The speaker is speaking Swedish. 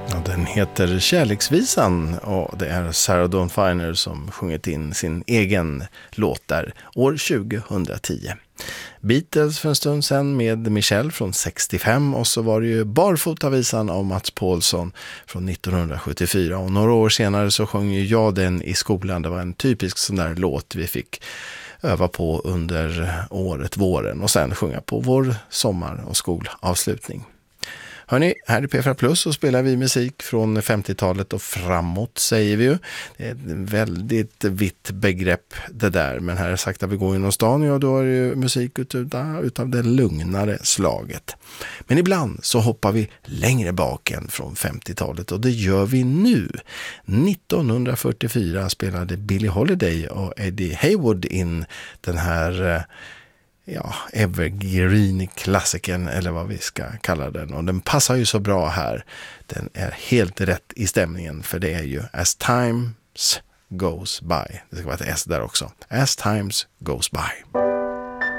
Ja, den heter Kärleksvisan och det är Sarah Dawn Finer som sjungit in sin egen låt där år 2010. Beatles för en stund sedan med Michelle från 65 och så var det ju Barfotavisan av Mats Paulsson från 1974 och några år senare så sjöng ju jag den i skolan. Det var en typisk sån där låt vi fick öva på under året, våren och sen sjunga på vår sommar- och skolavslutning. Hörrni, här är P4 Plus och spelar vi musik från 50-talet och framåt säger vi ju. Det är ett väldigt vitt begrepp det där, men här är sagt att vi går genom stan och då är det ju musik utav det lugnare slaget. Men ibland så hoppar vi längre bak än från 50-talet och det gör vi nu. 1944 spelade Billie Holiday och Eddie Haywood in den här evergreen-klassiken eller vad vi ska kalla den. Och den passar ju så bra här. Den är helt rätt i stämningen för det är ju As Times Goes By. Det ska vara ett S där också. As Times Goes By.